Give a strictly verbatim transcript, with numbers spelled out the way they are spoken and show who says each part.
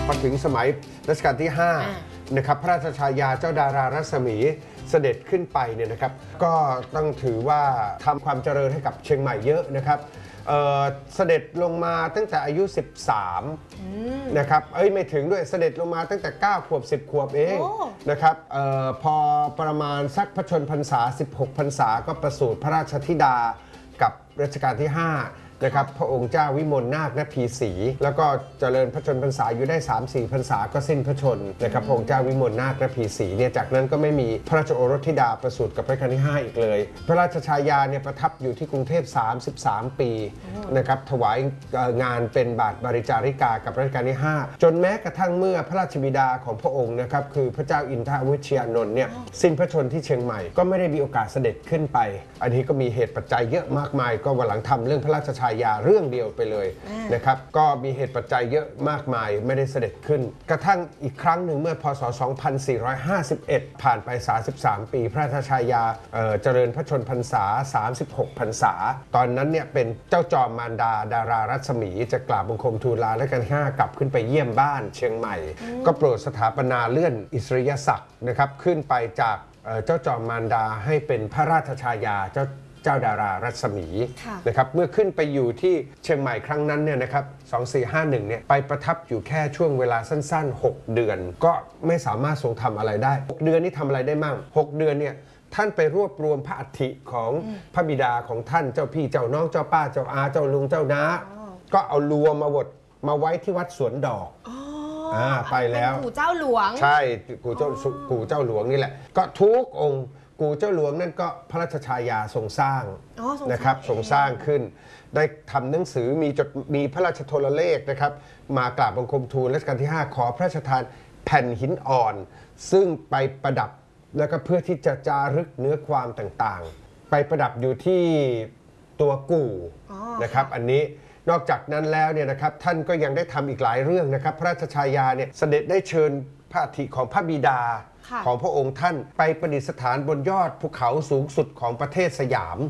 Speaker 1: พอถึงสมัยรัชกาลที่ห้านะครับพระราชชายาเจ้าดารารัศมีเสด็จขึ้นไปเนี่ยนะครับก็ต้องถือว่าทำความเจริญให้กับเชียงใหม่เยอะนะครับเเสด็จลงมาตั้งแต่อายุสิบสามนะครับเอ้ยไม่ถึงด้วยเสด็จลงมาตั้งแต่เก้าขวบสิบขวบเองนะครับออพอประมาณสักพระชนพรรษาสิบหกพรรษาก็ประสูติพระราชธิดากับรัชกาลที่ห้านะครับพระองค์เจ้าวิมลนาคณพีศรีแล้วก็เจริญพระชนพรรษาอยู่ได้ สามสี่ พรรษาก็สิ้นพระชนนะครับพระองค์เจ้าวิมลนาคณพีศรีเนี่ยจากนั้นก็ไม่มีพระราชโอรสธิดาประสูติกับรัชกาลที่ห้าอีกเลยพระราชชายาเนี่ยประทับอยู่ที่กรุงเทพสามสิบสามปีนะครับถวายงานเป็นบาทบริจาริกากับรัชกาลที่ห้าจนแม้กระทั่งเมื่อพระราชบิดาของพระองค์นะครับคือพระเจ้าอินทรวิเชียรนนท์เนี่ยสิ้นพระชนที่เชียงใหม่ก็ไม่ได้มีโอกาสเสด็จขึ้นไปอันนี้ก็มีเหตุปัจจัยเยอะมากมายก็วันหลังทำเรื่องพระราชชายาเรื่องเดียวไปเลยนะครับก็มีเหตุปัจจัยเยอะมากมายไม่ได้เสด็จขึ้นกระทั่งอีกครั้งหนึ่งเมื่อพศสองพันสี่ร้อยห้าสิบเอ็ดผ่านไปสามสิบสามปีพระราชชายาเเจริญพระชนพรรษาสามสิบหกพรรษาตอนนั้นเนี่ยเป็นเจ้าจอมมารดาดารารัศมีจะกราบบังคมทูลลาและกันห้ากลับขึ้นไปเยี่ยมบ้านเชียงใหม่ก็โปรดสถาปนาเลื่อนอิสริยศักดิ์นะครับขึ้นไปจากเจ้าจอมมารดาให้เป็นพระราชชายาเจ้าเจ้าดารารัศมีนะครับเมื่อขึ้นไปอยู่ที่เชียงใหม่ครั้งนั้นเนี่ยนะครับสองสี่ห้าหนึ่งเนี่ยไปประทับอยู่แค่ช่วงเวลาสั้นๆหกเดือนก็ไม่สามารถทรงทำอะไรได้หกเดือนนี่ทำอะไรได้มั่งหกเดือนเนี่ยท่านไปรวบรวมพระอัฐิของพระบิดาของท่านเจ้าพี่เจ้าน้องเจ้าป้าเจ้าอาเจ้าลุงเจ้าน้าก็เอารวมมาบดมาไว้ที่วัดสวนดอกอ่าไปแล้ว
Speaker 2: กู่เจ้าหลวง
Speaker 1: ใช่กู่เจ้ากู่เจ้าหลวงนี่แหละก็ทุกองค์กู่เจ้าหลวงนั่นก็พระราชชายาทรงสร้างนะครับทรงสร้างขึ้นได้ทำหนังสือมีจดมีพระราชโทรเลขนะครับมากราบบังคมทูลรัชกาลที่ห้าขอพระราชทานแผ่นหินอ่อนซึ่งไปประดับแล้วก็เพื่อที่จะจารึกเนื้อความต่างๆไปประดับอยู่ที่ตัวกู่นะครับอันนี้นอกจากนั้นแล้วเนี่ยนะครับท่านก็ยังได้ทำอีกหลายเรื่องนะครับพระราชชายาเนี่ยเสด็จได้เชิญพระอัฐิของพระบิดาของพระองค์ท่านไปประดิษฐานบนยอดภูเขาสูงสุดของประเทศสยาม